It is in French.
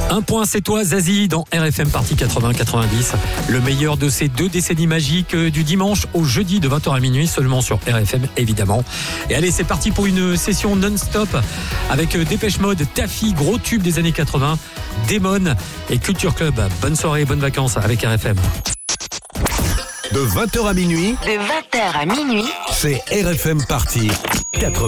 Un point, c'est toi, Zazie, dans RFM Party 80-90. Le meilleur de ces 2 décennies magiques du dimanche au jeudi de 20h à minuit, seulement sur RFM, évidemment. Et allez, c'est parti pour une session non-stop avec Dépêche Mode, Taffy, gros tube des années 80, Démon et Culture Club. Bonne soirée, bonnes vacances avec RFM. De 20h à minuit. De 20h à minuit. C'est RFM Party 80.